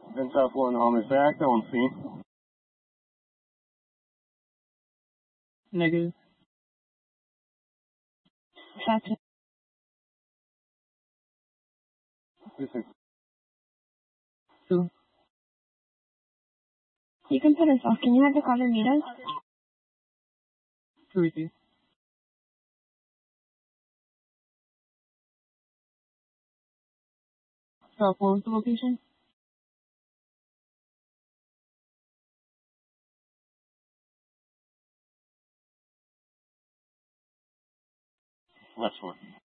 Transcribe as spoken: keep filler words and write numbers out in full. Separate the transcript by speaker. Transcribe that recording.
Speaker 1: ten South one, homicide, on scene.
Speaker 2: Negative.
Speaker 3: Gotcha.
Speaker 1: Listen.
Speaker 2: Two.
Speaker 3: You can put us off. Can you have the caller meet us?
Speaker 2: Two receive. South four, what's the location?
Speaker 1: West one.